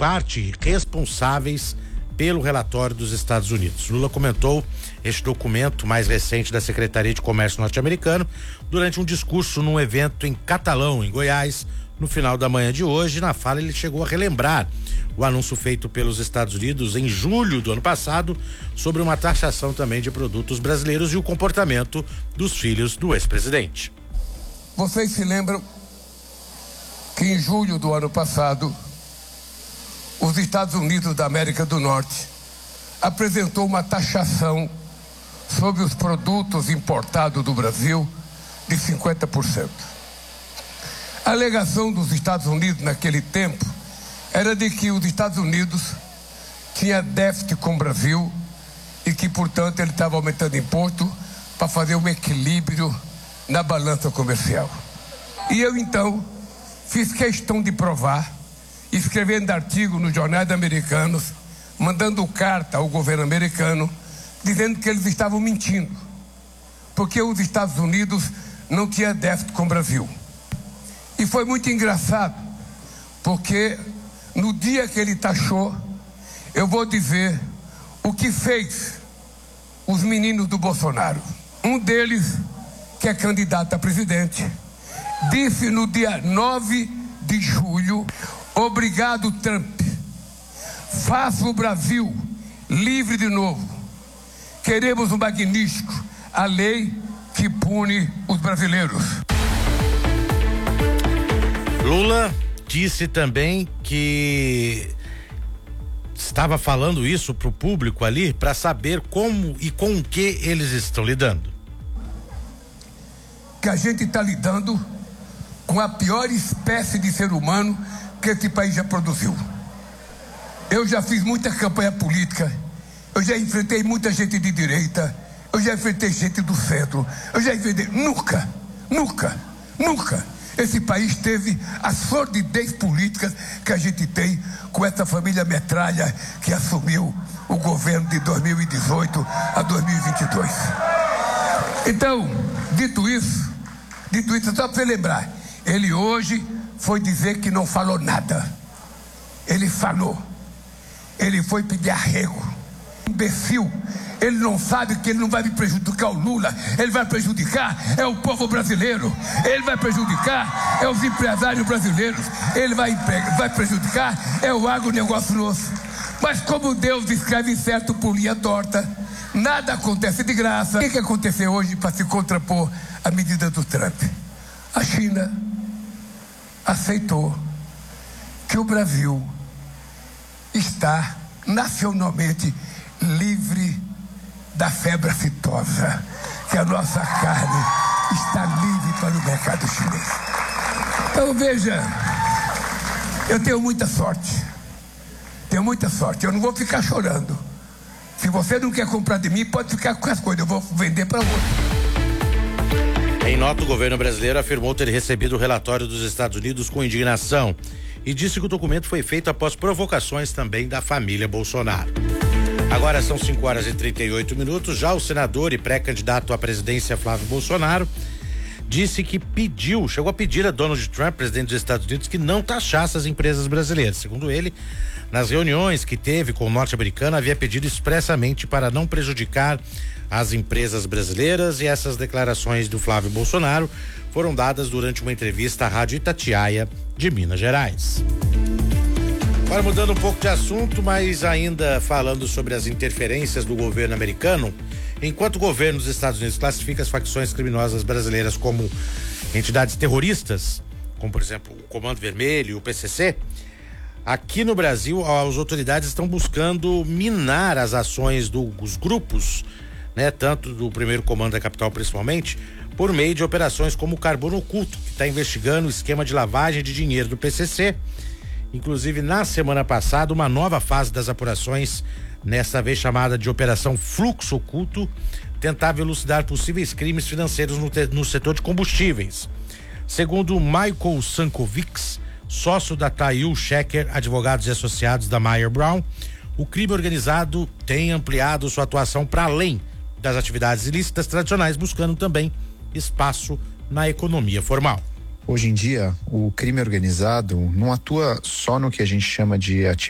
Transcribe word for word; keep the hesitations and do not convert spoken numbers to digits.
parte responsáveis pelo relatório dos Estados Unidos. Lula comentou este documento mais recente da Secretaria de Comércio norte-americano durante um discurso num evento em Catalão, em Goiás, no final da manhã de hoje. Na fala, ele chegou a relembrar o anúncio feito pelos Estados Unidos em julho do ano passado sobre uma taxação também de produtos brasileiros e o comportamento dos filhos do ex-presidente. Vocês se lembram que em julho do ano passado, os Estados Unidos da América do Norte apresentou uma taxação sobre os produtos importados do Brasil de cinquenta por cento. A alegação dos Estados Unidos naquele tempo era de que os Estados Unidos tinha déficit com o Brasil e que, portanto, ele estava aumentando imposto para fazer um equilíbrio na balança comercial. E eu, então, fiz questão de provar, escrevendo artigo nos jornais americanos, mandando carta ao governo americano, dizendo que eles estavam mentindo, porque os Estados Unidos não tinham déficit com o Brasil. E foi muito engraçado, porque no dia que ele taxou, eu vou dizer o que fez os meninos do Bolsonaro. Um deles, que é candidato a presidente, disse no dia nove de julho: obrigado, Trump, faça o Brasil livre de novo. Queremos um magnífico, a lei que pune os brasileiros. Lula disse também que estava falando isso para o público ali para saber como e com o que eles estão lidando. Que a gente está lidando com a pior espécie de ser humano que esse país já produziu. Eu já fiz muita campanha política, eu já enfrentei muita gente de direita, eu já enfrentei gente do centro, eu já enfrentei, nunca, nunca, nunca esse país teve a sordidez política que a gente tem com essa família metralha que assumiu o governo de dois mil e dezoito a dois mil e vinte e dois. Então, dito isso, dito isso, só para você lembrar, ele hoje foi dizer que não falou nada. Ele falou. Ele foi pedir arrego. Imbecil. Ele não sabe que ele não vai prejudicar o Lula. Ele vai prejudicar é o povo brasileiro. Ele vai prejudicar é os empresários brasileiros. Ele vai, vai prejudicar é o agronegócio nosso. Mas como Deus escreve certo por linha torta, nada acontece de graça. O que, que aconteceu hoje para se contrapor à medida do Trump? A China aceitou que o Brasil está nacionalmente livre da febre aftosa, que a nossa carne está livre para o mercado chinês. Então veja, eu tenho muita sorte, tenho muita sorte, eu não vou ficar chorando. Se você não quer comprar de mim, pode ficar com as coisas, eu vou vender para outro. Em nota, o governo brasileiro afirmou ter recebido o relatório dos Estados Unidos com indignação e disse que o documento foi feito após provocações também da família Bolsonaro. Agora são cinco horas e trinta e oito minutos. Já o senador e pré-candidato à presidência Flávio Bolsonaro disse que pediu, chegou a pedir a Donald Trump, presidente dos Estados Unidos, que não taxasse as empresas brasileiras. Segundo ele, nas reuniões que teve com o norte-americano, havia pedido expressamente para não prejudicar as empresas brasileiras, e essas declarações do Flávio Bolsonaro foram dadas durante uma entrevista à Rádio Itatiaia de Minas Gerais. Agora mudando um pouco de assunto, mas ainda falando sobre as interferências do governo americano, enquanto o governo dos Estados Unidos classifica as facções criminosas brasileiras como entidades terroristas, como por exemplo o Comando Vermelho e o P C C, aqui no Brasil as autoridades estão buscando minar as ações dos grupos, né, tanto do primeiro comando da capital principalmente, por meio de operações como o Carbono Oculto, que está investigando o esquema de lavagem de dinheiro do P C C. Inclusive, na semana passada, uma nova fase das apurações, nessa vez chamada de Operação Fluxo Oculto, tentava elucidar possíveis crimes financeiros no, te, no setor de combustíveis. Segundo Michael Sankovics, sócio da Thail Shecker, advogados e associados da Mayer Brown, o crime organizado tem ampliado sua atuação para além das atividades ilícitas tradicionais, buscando também espaço na economia formal. Hoje em dia, o crime organizado não atua só no que a gente chama de atividade